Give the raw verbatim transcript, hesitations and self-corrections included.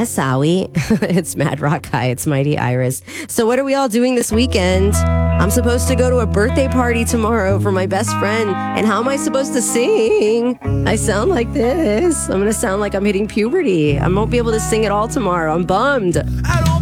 Yes, Owie. It's Mad Rock Guy. It's Mighty Iris. So what are we all doing this weekend? I'm supposed to go to a birthday party tomorrow for my best friend. And how am I supposed to sing? I sound like this. I'm going to sound like I'm hitting puberty. I won't be able to sing at all tomorrow. I'm bummed. I don't